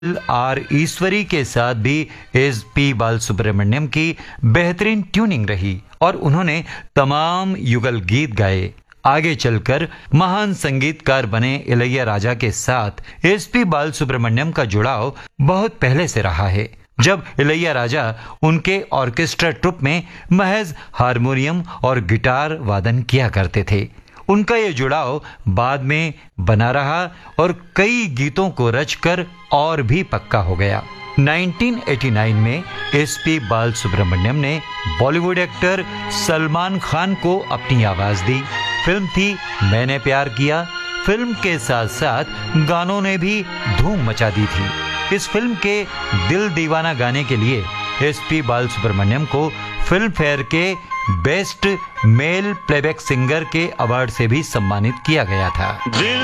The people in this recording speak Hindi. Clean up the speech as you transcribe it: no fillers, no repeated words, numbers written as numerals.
आर ईश्वरी के साथ भी एस.पी. बालसुब्रमण्यम की बेहतरीन ट्यूनिंग रही और उन्होंने तमाम युगल गीत गाए। आगे चलकर महान संगीतकार बने इलैयाराजा के साथ एस.पी. बालसुब्रमण्यम का जुड़ाव बहुत पहले से रहा है, जब इलैयाराजा उनके ऑर्केस्ट्रा ट्रुप में महज हारमोनियम और गिटार वादन किया करते थे। उनका ये जुड़ाव बाद में बना रहा और कई गीतों को रचकर और भी पक्का हो गया। 1989 में एस.पी. बालसुब्रमण्यम ने बॉलीवुड एक्टर सलमान खान को अपनी आवाज दी। फिल्म थी मैंने प्यार किया। फिल्म के साथ साथ गानों ने भी धूम मचा दी थी। इस फिल्म के दिल दीवाना गाने के लिए एस.पी. बालसुब्रमण्यम को फिल्म फेयर के बेस्ट मेल प्लेबैक सिंगर के अवार्ड से भी सम्मानित किया गया था।